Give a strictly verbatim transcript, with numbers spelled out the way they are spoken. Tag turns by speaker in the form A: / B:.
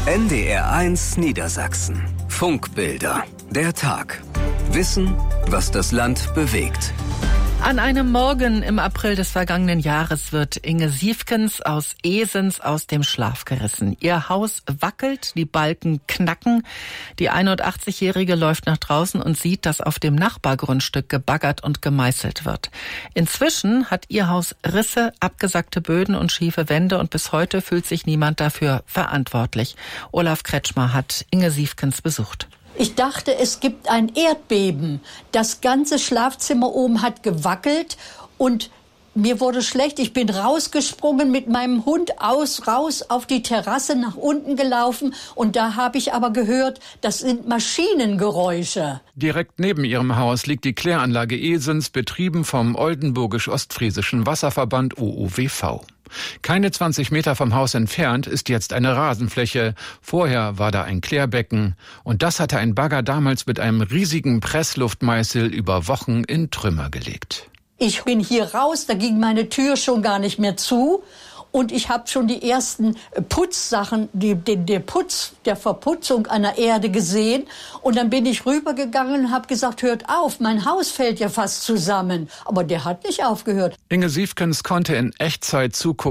A: N D R eins Niedersachsen. Funkbilder. Der Tag. Wissen, was das Land bewegt.
B: An einem Morgen im April des vergangenen Jahres wird Inge Siefkens aus Esens aus dem Schlaf gerissen. Ihr Haus wackelt, die Balken knacken. Die einundachtzigjährige läuft nach draußen und sieht, dass auf dem Nachbargrundstück gebaggert und gemeißelt wird. Inzwischen hat ihr Haus Risse, abgesackte Böden und schiefe Wände und bis heute fühlt sich niemand dafür verantwortlich. Olaf Kretschmer hat Inge Siefkens besucht.
C: Ich dachte, es gibt ein Erdbeben. Das ganze Schlafzimmer oben hat gewackelt und mir wurde schlecht. Ich bin rausgesprungen mit meinem Hund aus, raus auf die Terrasse nach unten gelaufen und da habe ich aber gehört, das sind Maschinengeräusche.
D: Direkt neben ihrem Haus liegt die Kläranlage Esens, betrieben vom Oldenburgisch-Ostfriesischen Wasserverband O O W V. Keine zwanzig Meter vom Haus entfernt ist jetzt eine Rasenfläche. Vorher war da ein Klärbecken. Und das hatte ein Bagger damals mit einem riesigen Pressluftmeißel über Wochen in Trümmer gelegt.
C: Ich bin hier raus, da ging meine Tür schon gar nicht mehr zu. Und ich habe schon die ersten Putzsachen, die, den, der Putz, der Verputzung einer Erde gesehen. Und dann bin ich rübergegangen und habe gesagt, hört auf, mein Haus fällt ja fast zusammen. Aber der hat nicht aufgehört.
D: Inge Siefkens konnte in Echtzeit zugucken.